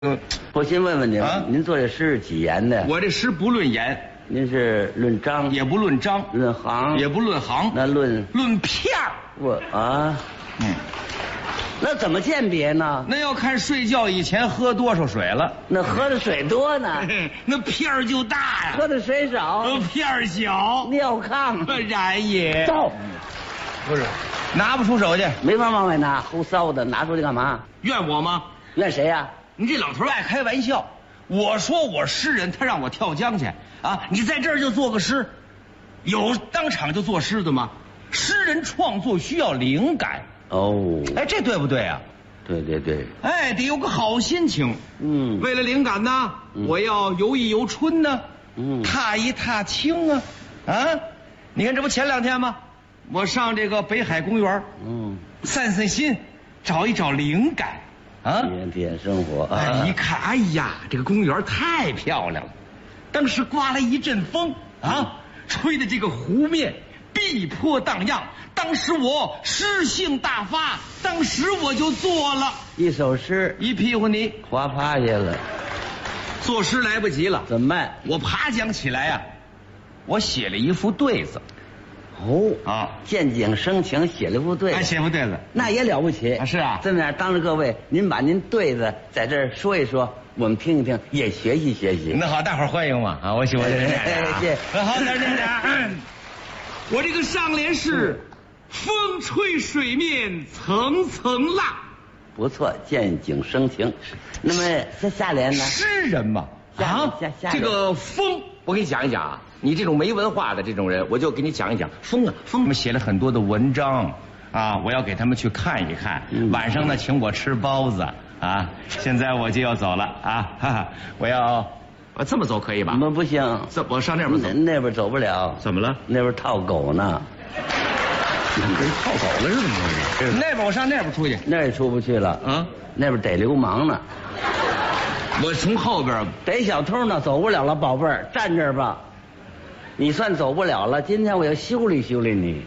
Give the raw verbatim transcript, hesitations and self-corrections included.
嗯， 我先问问您， 啊您做这诗是几言的？ 我这诗不论言， 您是论章， 也不论章， 论行， 也不论行， 那论论片儿。 我啊， 嗯， 那怎么鉴别呢？ 那要看睡觉以前喝多少水了， 那喝的水多呢， 那片儿就大呀； 喝的水少， 呃片儿小， 尿炕。 然也。 走， 不是，拿不出手去。 没法往外拿，齁臊的，拿出去干嘛？ 怨我吗？ 怨谁呀？ 你这老头爱开玩笑。我说我诗人，他让我跳江去啊！你在这儿就做个诗，有当场就作诗的吗？诗人创作需要灵感， 哦， 哎，这对不对啊？ 对对对， 哎，得有个好心情。 嗯， 为了灵感呢， 嗯我要游一游春呢， 嗯踏一踏青啊，啊！你看这不前两天吗？我上这个北海公园， 嗯， 散散心，找一找灵感啊。 体验体验生活啊。 哎，一看，哎呀，这个公园太漂亮了。当时刮了一阵风啊，吹的这个湖面碧波荡漾。当时我诗兴大发，当时我就做了一首诗， 一屁股泥。 滑趴下了， 作诗来不及了， 怎么办？ 我爬讲起来呀、啊，我写了一副对子哦啊， 见景生情，写了副对哎， 子， 写副对子。 那也了不起啊是啊这么样，当着各位，您把您对子在这儿说一说，我们听一听，也学习学习。 那好，大伙儿欢迎我啊！我喜欢这样哎哎谢谢那好，点点点。嗯我这个上联是“风吹水面层层浪不错，见景生情。那么下下联”，呢？ 诗人嘛下啊下下， 这个风，我给你讲一讲啊。你这种没文化的这种人，我就给你讲一讲风啊。风，我们写了很多的文章啊，我要给他们去看一看。 嗯晚上呢，请我吃包子啊。现在我就要走了啊，哈哈，我要，我这么走可以吧我？们不行， 这我上那边走那。那边走不了， 怎么了？ 那边套狗呢， 跟套狗了是怎么回事？那边我上那边出去那儿也出不去了啊！ 那边逮流氓呢， 我从后边逮小偷呢，走不了了，宝贝儿，站这儿吧。你算走不了了，今天我要修理修理你。